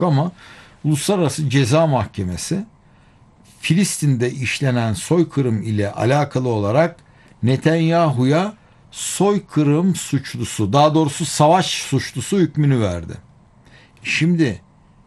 ama Uluslararası Ceza Mahkemesi Filistin'de işlenen soykırım ile alakalı olarak Netanyahu'ya soykırım suçlusu, daha doğrusu savaş suçlusu hükmünü verdi. Şimdi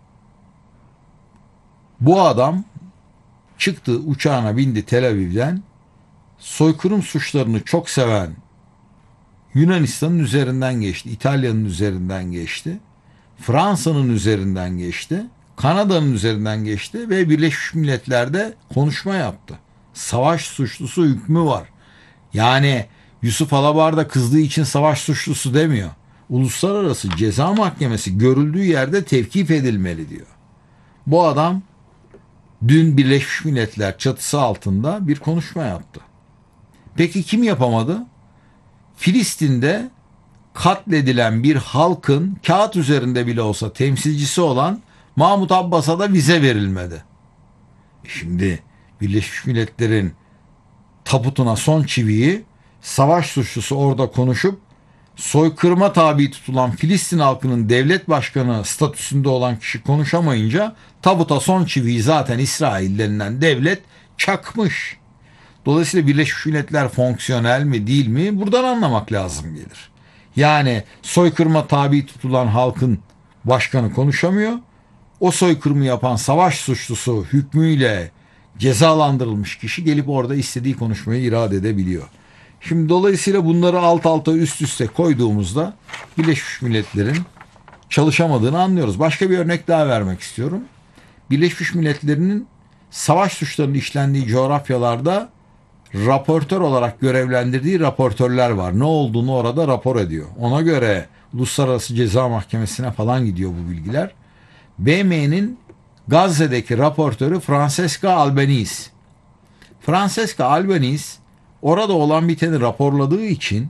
bu adam çıktı, uçağına bindi Tel Aviv'den, soykırım suçlarını çok seven Yunanistan'ın üzerinden geçti, İtalya'nın üzerinden geçti, Fransa'nın üzerinden geçti, Kanada'nın üzerinden geçti ve Birleşmiş Milletler'de konuşma yaptı. Savaş suçlusu hükmü var. Yani Yusuf Alabar da kızdığı için savaş suçlusu demiyor. Uluslararası Ceza Mahkemesi görüldüğü yerde tevkif edilmeli diyor. Bu adam dün Birleşmiş Milletler çatısı altında bir konuşma yaptı. Peki kim yapamadı? Filistin'de katledilen bir halkın kağıt üzerinde bile olsa temsilcisi olan Mahmut Abbas'a da vize verilmedi. Şimdi Birleşmiş Milletler'in tabutuna son çiviyi savaş suçlusu orada konuşup soykırıma tabi tutulan Filistin halkının devlet başkanı statüsünde olan kişi konuşamayınca tabuta son çiviyi zaten İsrail denilen devlet çakmış. Dolayısıyla Birleşmiş Milletler fonksiyonel mi değil mi buradan anlamak lazım gelir. Yani soykırıma tabi tutulan halkın başkanı konuşamıyor. O soykırımı yapan savaş suçlusu hükmüyle cezalandırılmış kişi gelip orada istediği konuşmayı irade edebiliyor. Şimdi dolayısıyla bunları alt alta üst üste koyduğumuzda Birleşmiş Milletler'in çalışamadığını anlıyoruz. Başka bir örnek daha vermek istiyorum. Birleşmiş Milletler'in savaş suçlarının işlendiği coğrafyalarda raportör olarak görevlendirdiği raportörler var. Ne olduğunu orada rapor ediyor. Ona göre Uluslararası Ceza Mahkemesi'ne falan gidiyor bu bilgiler. BM'nin Gazze'deki raportörü Francesca Albanese. Francesca Albanese orada olan biteni raporladığı için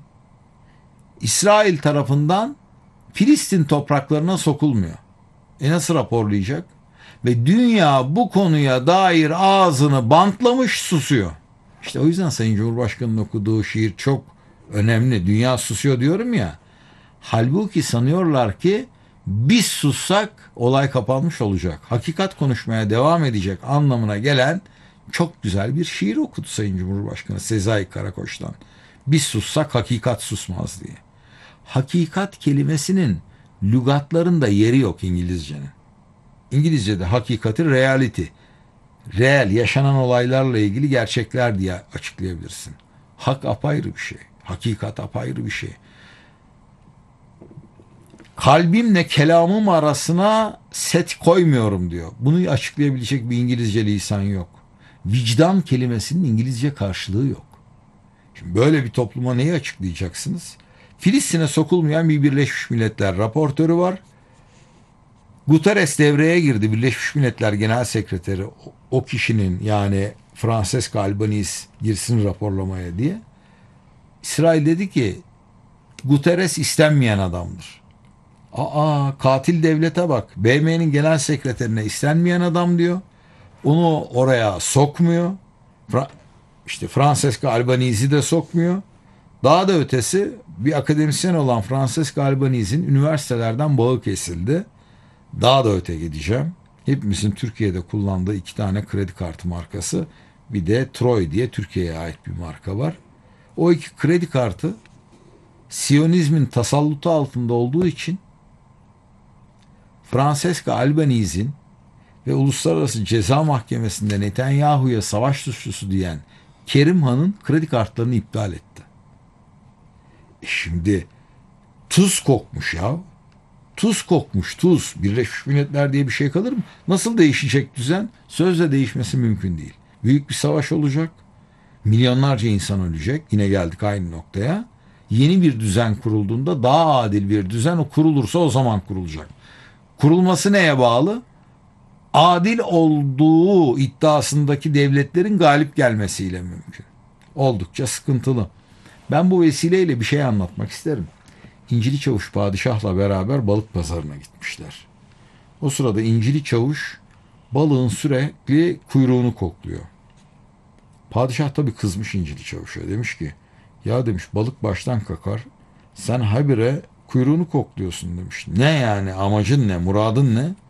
İsrail tarafından Filistin topraklarına sokulmuyor. Nasıl raporlayacak? Ve dünya bu konuya dair ağzını bantlamış susuyor. İşte o yüzden Sayın Cumhurbaşkanı'nın okuduğu şiir çok önemli. Dünya susuyor diyorum ya. Halbuki sanıyorlar ki biz sussak olay kapanmış olacak. Hakikat konuşmaya devam edecek anlamına gelen çok güzel bir şiir okudu Sayın Cumhurbaşkanı Sezai Karakoç'tan. Biz sussak hakikat susmaz diye. Hakikat kelimesinin lügatlarında yeri yok İngilizcenin. İngilizce'de hakikati reality, reel yaşanan olaylarla ilgili gerçekler diye açıklayabilirsin. Hak apayrı bir şey. Hakikat apayrı bir şey. Kalbimle kelamım arasına set koymuyorum diyor. Bunu açıklayabilecek bir İngilizce lisan yok. Vicdan kelimesinin İngilizce karşılığı yok. Şimdi böyle bir topluma neyi açıklayacaksınız? Filistin'e sokulmayan bir Birleşmiş Milletler raportörü var. Guterres devreye girdi. Birleşmiş Milletler Genel Sekreteri o kişinin yani Francesca Albanese girsin raporlamaya diye. İsrail dedi ki Guterres istenmeyen adamdır. Katil devlete bak. BM'nin genel sekreterine istenmeyen adam diyor. Onu oraya sokmuyor. İşte Francesca Albanese'yi de sokmuyor. Daha da ötesi bir akademisyen olan Francesca Albanese'nin üniversitelerden bağı kesildi. Daha da öte gideceğim. Hepimizin Türkiye'de kullandığı 2 tane kredi kartı markası, bir de Troy diye Türkiye'ye ait bir marka var. O 2 kredi kartı Siyonizmin tasallutu altında olduğu için Francesca Albanese'in ve Uluslararası Ceza Mahkemesi'nde Netanyahu'ya savaş suçlusu diyen Kerim Han'ın kredi kartlarını iptal etti. Şimdi tuz kokmuş ya. Tuz kokmuş, tuz. Birleşmiş Milletler diye bir şey kalır mı? Nasıl değişecek düzen? Sözle değişmesi mümkün değil. Büyük bir savaş olacak. Milyonlarca insan ölecek. Yine geldik aynı noktaya. Yeni bir düzen kurulduğunda daha adil bir düzen o kurulursa o zaman kurulacak. Kurulması neye bağlı? Adil olduğu iddiasındaki devletlerin galip gelmesiyle mümkün. Oldukça sıkıntılı. Ben bu vesileyle bir şey anlatmak isterim. İncili Çavuş padişahla beraber balık pazarına gitmişler. O sırada İncili Çavuş balığın sürekli kuyruğunu kokluyor. Padişah tabii kızmış İncili Çavuş'a. Demiş ki ya demiş balık baştan kakar. Sen habire kuyruğunu kokluyorsun demiş. Ne yani amacın ne muradın ne?